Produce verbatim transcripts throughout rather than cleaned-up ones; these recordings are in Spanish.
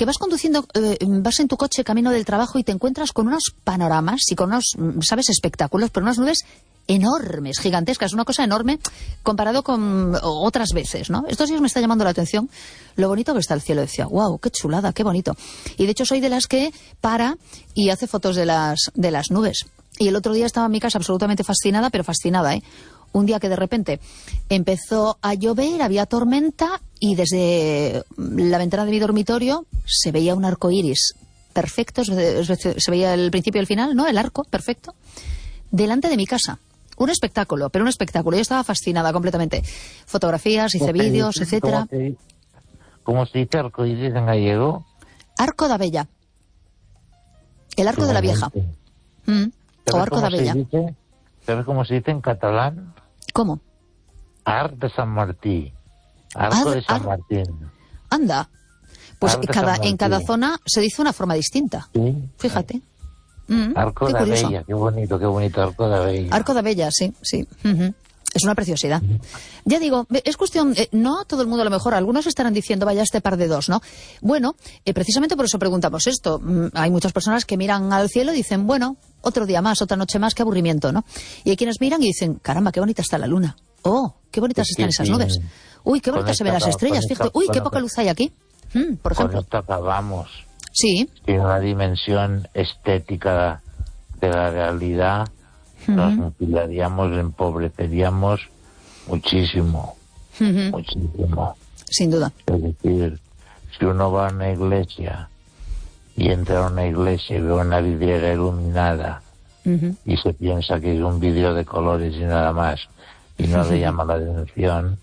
que vas conduciendo, eh, vas en tu coche camino del trabajo y te encuentras con unos panoramas y con unos, ¿sabes?, espectáculos, pero unas nubes enormes, gigantescas, una cosa enorme comparado con otras veces, ¿no? Estos días me está llamando la atención lo bonito que está el cielo. Decía, wow, qué chulada, qué bonito. Y de hecho soy de las que para y hace fotos de las, de las nubes. Y el otro día estaba en mi casa absolutamente fascinada, pero fascinada, ¿eh? Un día que de repente empezó a llover, había tormenta y desde la ventana de mi dormitorio se veía un arco iris perfecto, se veía el principio y el final, ¿no? El arco perfecto, delante de mi casa. Un espectáculo, pero un espectáculo. Yo estaba fascinada completamente. Fotografías, hice vídeos, etcétera. ¿Cómo se dice arco iris en gallego? Arco da Bella. El arco de la vieja. Mm. O arco da Bella. ¿Sabes cómo se dice en catalán? ¿Cómo? Arc de San Martí. Arco Ar, de San ar, Martín. Anda. Pues cada, en cada zona se dice una forma distinta. Sí. Fíjate. Mm, Arco da Bella, qué bonito, qué bonito, Arco da Bella. Arco da Bella, sí, sí. Uh-huh. Es una preciosidad. Uh-huh. Ya digo, es cuestión, eh, no a todo el mundo a lo mejor, algunos estarán diciendo, vaya este par de dos, ¿no? Bueno, eh, precisamente por eso preguntamos esto. Mm, hay muchas personas que miran al cielo y dicen, bueno, otro día más, otra noche más, qué aburrimiento, ¿no? Y hay quienes miran y dicen, caramba, qué bonita está la luna. Oh, qué bonitas están esas nubes. Uy, qué bonitas se ven las estrellas, fíjate. Uy, qué poca luz hay aquí. Mm, por ejemplo. Con esto acabamos. Sí. Tiene una dimensión estética de la realidad, uh-huh. Nos mutilaríamos, empobreceríamos muchísimo, uh-huh. muchísimo. Sin duda. Es decir, si uno va a una iglesia y entra a una iglesia y ve una vidriera iluminada uh-huh. y se piensa que es un vídeo de colores y nada más, y no uh-huh. le llama la atención,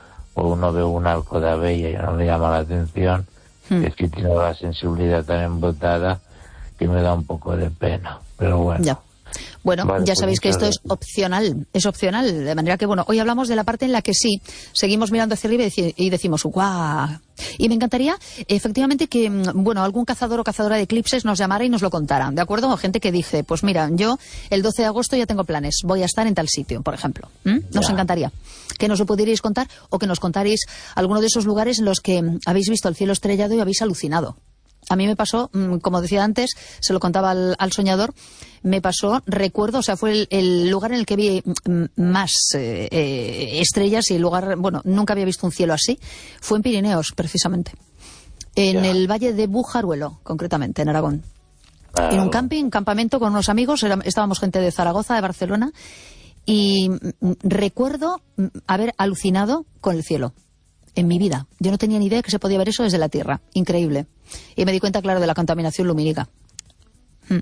o uno ve un arco de Bella y no le llama la atención, uh-huh. es que tiene la sensibilidad tan embotada que me da un poco de pena. Pero bueno. Ya. Bueno, vale, ya pues sabéis que esto gracias. es opcional, es opcional, de manera que, bueno, hoy hablamos de la parte en la que sí, seguimos mirando hacia arriba y, deci- y decimos, ¡guau! Y me encantaría, efectivamente, que, bueno, algún cazador o cazadora de eclipses nos llamara y nos lo contara, ¿de acuerdo? O gente que dice, pues mira, yo el doce de agosto ya tengo planes, voy a estar en tal sitio, por ejemplo. ¿Mm? Nos Ya. encantaría que nos lo pudierais contar o que nos contarais alguno de esos lugares en los que habéis visto el cielo estrellado y habéis alucinado. A mí me pasó, como decía antes, se lo contaba al, al soñador, me pasó, recuerdo, o sea, fue el, el lugar en el que vi más eh, eh, estrellas y el lugar, bueno, nunca había visto un cielo así, fue en Pirineos, precisamente. En Ya. el valle de Bujaruelo, concretamente, en Aragón. Claro. En un camping, campamento con unos amigos, era, estábamos gente de Zaragoza, de Barcelona, y mm, recuerdo mm, haber alucinado con el cielo. En mi vida. Yo no tenía ni idea que se podía ver eso desde la Tierra. Increíble. Y me di cuenta, claro, de la contaminación lumínica. Hmm.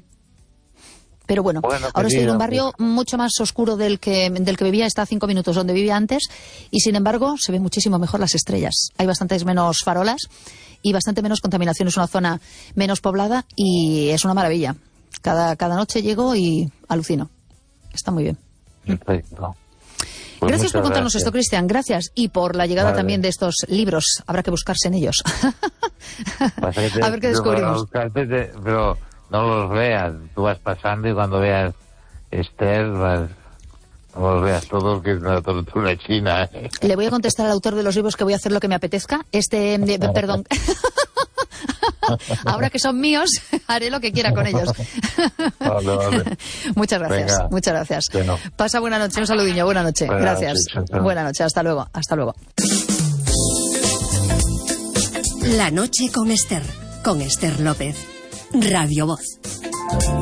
Pero bueno, bueno ahora estoy en un barrio pues... mucho más oscuro del que, del que vivía, está a cinco minutos donde vivía antes, y sin embargo se ven muchísimo mejor las estrellas. Hay bastantes menos farolas y bastante menos contaminación. Es una zona menos poblada y es una maravilla. Cada, cada noche llego y alucino. Está muy bien. Perfecto. Pues gracias por contarnos gracias. esto, Cristian. Gracias. Y por la llegada vale. también de estos libros. Habrá que buscarse en ellos. Te, a ver qué descubrimos. Buscarte, te, pero no los veas. Tú vas pasando y cuando veas Esther, vas, no los veas todos, que es una tortura china. ¿eh? Le voy a contestar al autor de los libros que voy a hacer lo que me apetezca. Este, de, perdón. Ahora que son míos, haré lo que quiera con ellos. Vale, vale. Muchas gracias, Venga. muchas gracias. Bueno. Pasa buena noche, un saludillo, buena noche. Buena Gracias. noche, buena noche, hasta luego, hasta luego. La noche con Esther, con Esther López. Radio Voz.